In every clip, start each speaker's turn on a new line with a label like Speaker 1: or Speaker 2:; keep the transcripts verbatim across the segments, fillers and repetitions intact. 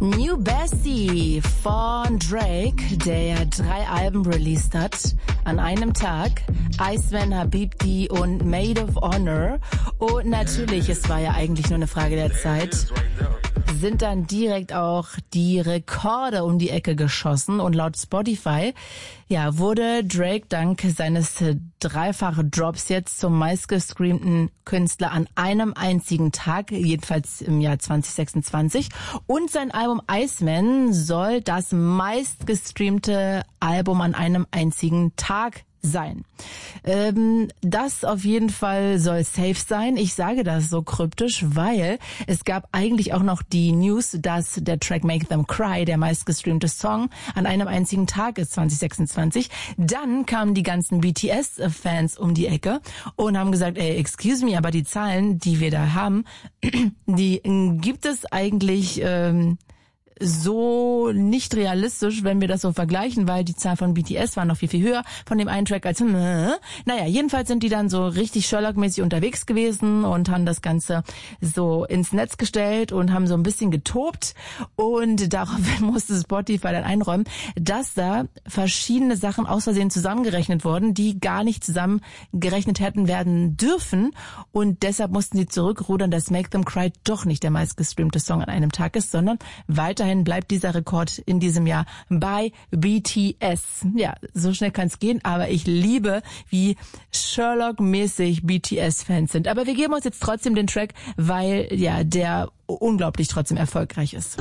Speaker 1: New Bestie von Drake, der drei Alben released hat an einem Tag. Iceman, Habibti und Maid of Honor. Und natürlich, es war ja eigentlich nur eine Frage der Zeit, sind dann direkt auch die Rekorde um die Ecke geschossen. Und laut Spotify, ja, wurde Drake dank seines dreifachen Drops jetzt zum meistgestreamten Künstler an einem einzigen Tag, jedenfalls im Jahr zwanzig sechsundzwanzig. Und sein Album Iceman soll das meistgestreamte Album an einem einzigen Tag sein. Ähm, das auf jeden Fall soll safe sein. Ich sage das so kryptisch, weil es gab eigentlich auch noch die News, dass der Track Make Them Cry, der meistgestreamte Song, an einem einzigen Tag ist, zwanzig sechsundzwanzig. Dann kamen die ganzen B T S-Fans um die Ecke und haben gesagt, ey, excuse me, aber die Zahlen, die wir da haben, die gibt es eigentlich ähm, so nicht realistisch, wenn wir das so vergleichen, weil die Zahl von B T S war noch viel, viel höher von dem einen Track als... Naja, jedenfalls sind die dann so richtig Sherlock-mäßig unterwegs gewesen und haben das Ganze so ins Netz gestellt und haben so ein bisschen getobt und daraufhin musste Spotify dann einräumen, dass da verschiedene Sachen aus Versehen zusammengerechnet wurden, die gar nicht zusammengerechnet hätten werden dürfen und deshalb mussten sie zurückrudern, dass Make Them Cry doch nicht der meistgestreamte Song an einem Tag ist, sondern weiter Weiterhin bleibt dieser Rekord in diesem Jahr bei B T S. Ja, so schnell kann es gehen, aber ich liebe, wie Sherlock-mäßig B T S-Fans sind. Aber wir geben uns jetzt trotzdem den Track, weil ja der unglaublich trotzdem erfolgreich ist.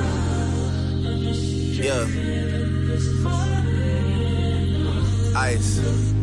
Speaker 2: Yeah. Ice.